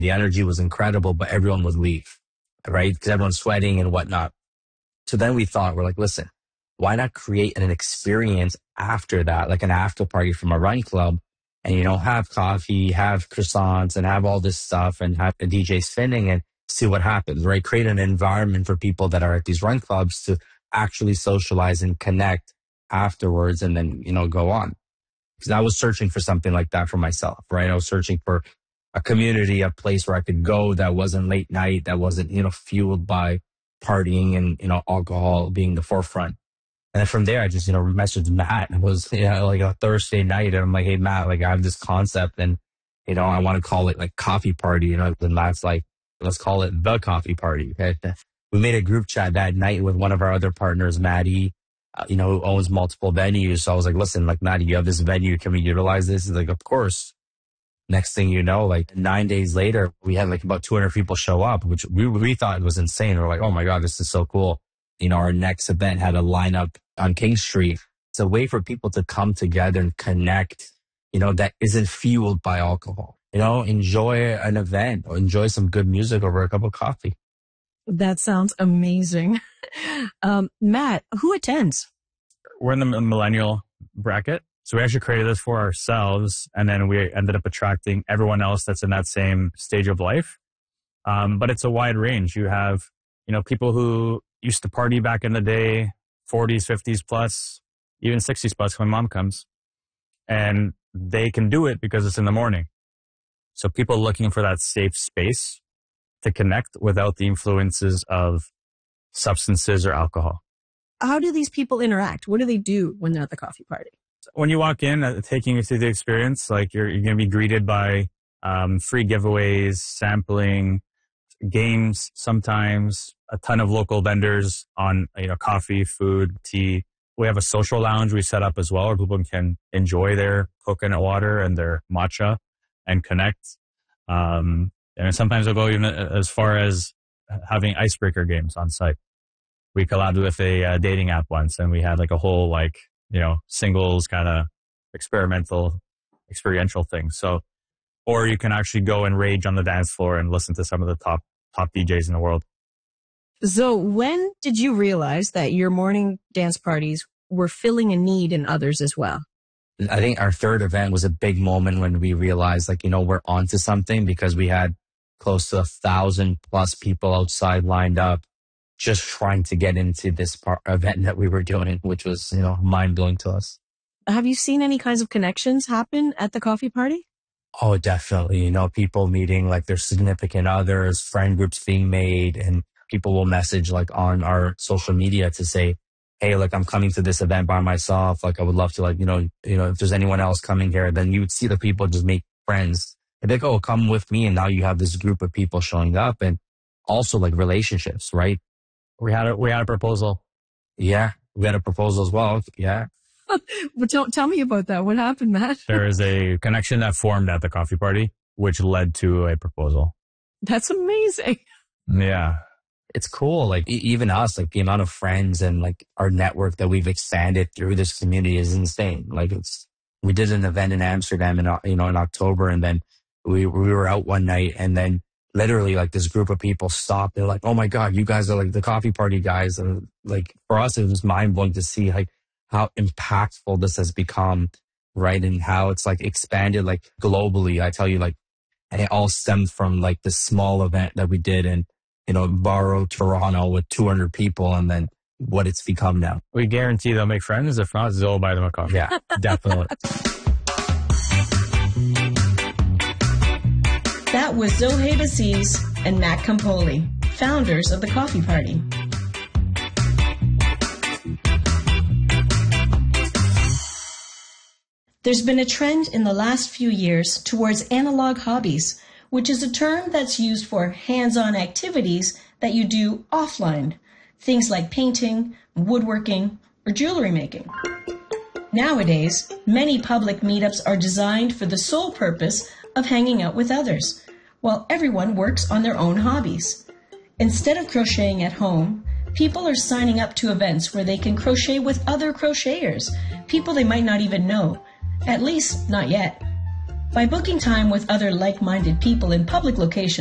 The energy was incredible, but everyone would leave, right? Because everyone's sweating and whatnot. So then we thought, we're like, listen, why not create an experience after that, like an after party from a run club, and, have coffee, have croissants, and have all this stuff, and have the DJ spinning and see what happens, right? Create an environment for people that are at these run clubs to actually socialize and connect afterwards, and then, go on. Because I was searching for something like that for myself, right? I was searching for a community, a place where I could go that wasn't late night, that wasn't, fueled by partying and, alcohol being the forefront. And then from there, I just, messaged Matt. It was, like a Thursday night. And I'm like, hey, Matt, like I have this concept and, I want to call it like coffee party. And Matt's like, let's call it the coffee party. Okay. We made a group chat that night with one of our other partners, Maddie, who owns multiple venues. So I was like, listen, like, Maddie, you have this venue. Can we utilize this? He's like, of course. Next thing you know, like 9 days later, we had like about 200 people show up, which we thought was insane. We're like, oh my God, this is so cool. Our next event had a lineup on King Street. It's a way for people to come together and connect, that isn't fueled by alcohol. Enjoy an event or enjoy some good music over a cup of coffee. That sounds amazing. Matt, who attends? We're in the millennial bracket. So we actually created this for ourselves, and then we ended up attracting everyone else that's in that same stage of life. But it's a wide range. You have, people who used to party back in the day, 40s, 50s plus, even 60s plus when mom comes. And they can do it because it's in the morning. So people looking for that safe space to connect without the influences of substances or alcohol. How do these people interact? What do they do when they're at the coffee party? When you walk in, taking you through the experience, like you're going to be greeted by free giveaways, sampling, games, sometimes a ton of local vendors on, coffee, food, tea. We have a social lounge we set up as well where people can enjoy their coconut water and their matcha and connect. And sometimes we'll go even as far as having icebreaker games on site. We collabed with a dating app once, and we had like a whole singles kind of experiential thing. So, or you can actually go and rage on the dance floor and listen to some of the top DJs in the world. So when did you realize that your morning dance parties were filling a need in others as well? I think our third event was a big moment when we realized we're onto something, because we had close to 1,000+ people outside lined up just trying to get into this event that we were doing, which was, mind blowing to us. Have you seen any kinds of connections happen at the coffee party? Oh, definitely. People meeting like their significant others, friend groups being made, and people will message on our social media to say, hey, I'm coming to this event by myself. I would love to if there's anyone else coming here, then you would see the people just make friends. And they go, oh, come with me. And now you have this group of people showing up, and also relationships, right? We had a proposal. Yeah, we had a proposal as well. Yeah. But tell me about that. What happened, Matt? There is a connection that formed at the coffee party, which led to a proposal. That's amazing. Yeah. It's cool. Even us, the amount of friends and our network that we've expanded through this community is insane. We did an event in Amsterdam in October, and then we were out one night, and then literally this group of people stopped. They're like, oh my God, you guys are the coffee party guys. And for us, it was mind blowing to see how impactful this has become, right? And how it's expanded globally. I tell you, and it all stemmed from this small event that we did in, Barrow, Toronto with 200 people, and then what it's become now. We guarantee they'll make friends. If not, Zoe will buy them a coffee. Yeah, definitely. That was Zohaib Aziz and Matt Campoli, founders of the Coffee Party. There's been a trend in the last few years towards analog hobbies, which is a term that's used for hands-on activities that you do offline, things like painting, woodworking, or jewelry making. Nowadays, many public meetups are designed for the sole purpose of hanging out with others, while everyone works on their own hobbies. Instead of crocheting at home, people are signing up to events where they can crochet with other crocheters, people they might not even know, at least not yet. By booking time with other like-minded people in public locations,